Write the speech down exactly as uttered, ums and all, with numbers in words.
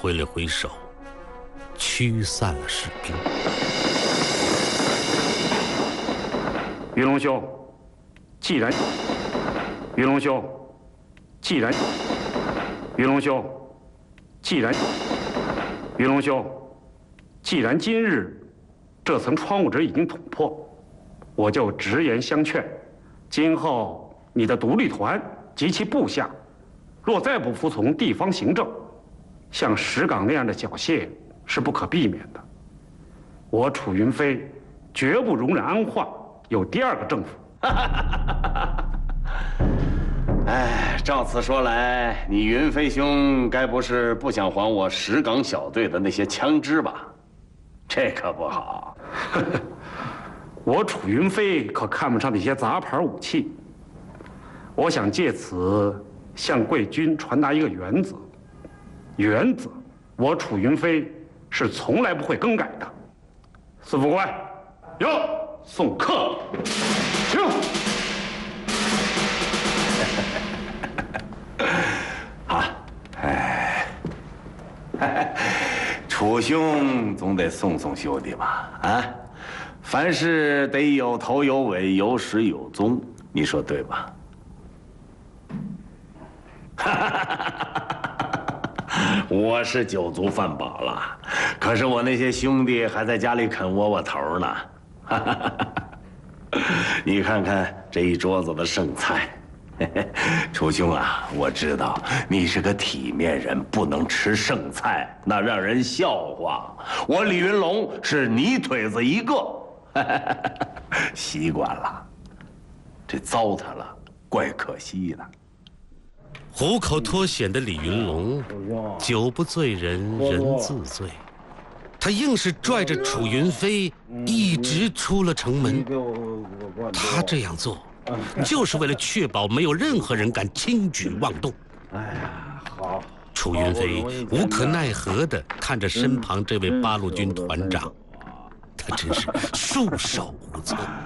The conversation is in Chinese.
挥了挥手，驱散了士兵。 云龙兄，既然云龙兄，既然云龙兄，既然云龙兄，既然今日这层窗户纸已经捅破，我就直言相劝：今后你的独立团及其部下，若再不服从地方行政，像石岗那样的缴械是不可避免的。我楚云飞绝不容忍安化有第二个政府。 哎，照此说来，你云飞兄该不是不想还我石岗小队的那些枪支吧？这可不好。 我楚云飞可看不上那些杂牌武器。我想借此向贵军传达一个原则：原则，我楚云飞是从来不会更改的。司副官，有送客，请。 好，哎，楚兄总得送送兄弟吧？啊，凡事得有头有尾，有始有终，你说对吧？我是酒足饭饱了，可是我那些兄弟还在家里啃窝窝头呢。你看看这一桌子的剩菜。楚兄啊，我知道你是个体面人，不能吃剩菜，那让人笑话。我李云龙是泥腿子一个，习惯了，这糟蹋了，怪可惜的。 虎口脱险的李云龙，酒不醉人人自醉，他硬是拽着楚云飞一直出了城门。他这样做，就是为了确保没有任何人敢轻举妄动。哎呀，好！楚云飞无可奈何地看着身旁这位八路军团长，他真是束手无策。